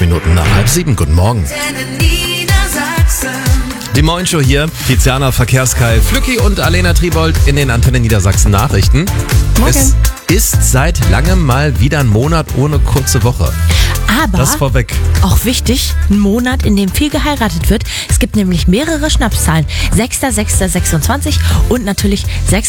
Minuten nach 6:30. Guten Morgen. Die Moin Show hier. Tiziana Verkehrskai, Flücki und Alena Tribold in den Antenne Niedersachsen Nachrichten. Morgen. Es ist seit langem mal wieder ein Monat ohne kurze Woche. Aber Das vorweg. auch wichtig, ein Monat, in dem viel geheiratet wird. Es gibt nämlich mehrere Schnapszahlen. 6.6.26 und natürlich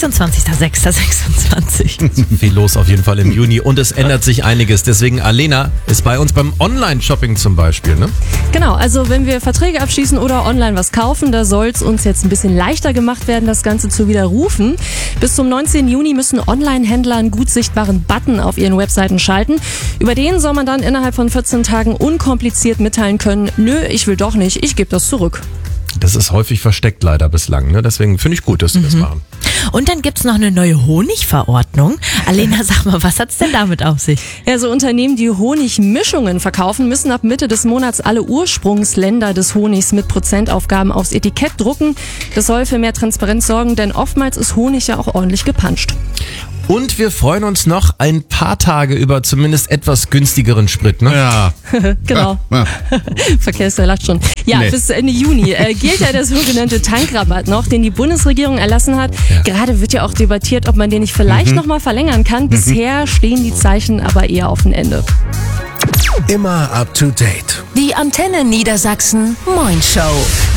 26.6.26. Viel los auf jeden Fall im Juni und es ändert sich einiges. Deswegen Alena ist bei uns beim Online-Shopping zum Beispiel, ne? Genau, also wenn wir Verträge abschließen oder online was kaufen, da soll es uns jetzt ein bisschen leichter gemacht werden, das Ganze zu widerrufen. Bis zum 19. Juni müssen Online-Händler einen gut sichtbaren Button auf ihren Webseiten schalten. Über den soll man dann innerhalb von 14 Tagen unkompliziert mitteilen können, nö, ich will doch nicht, ich gebe das zurück. Das ist häufig versteckt leider bislang, ne? Deswegen finde ich gut, dass sie das machen. Und dann gibt's noch eine neue Honigverordnung. Alena, sag mal, was hat's denn damit auf sich? Ja, so Unternehmen, die Honigmischungen verkaufen, müssen ab Mitte des Monats alle Ursprungsländer des Honigs mit Prozentaufgaben aufs Etikett drucken. Das soll für mehr Transparenz sorgen, denn oftmals ist Honig ja auch ordentlich gepanscht. Und wir freuen uns noch ein paar Tage über zumindest etwas günstigeren Sprit, ne? Ja. Genau. Ja. Verkehrsser lacht schon. Ja, Nee. bis Ende Juni gilt ja der sogenannte Tankrabatt noch, den die Bundesregierung erlassen hat. Ja. Gerade wird ja auch debattiert, ob man den nicht vielleicht noch mal verlängern kann. Bisher stehen die Zeichen aber eher auf ein Ende. Immer up to date. Die Antenne Niedersachsen Moin Show.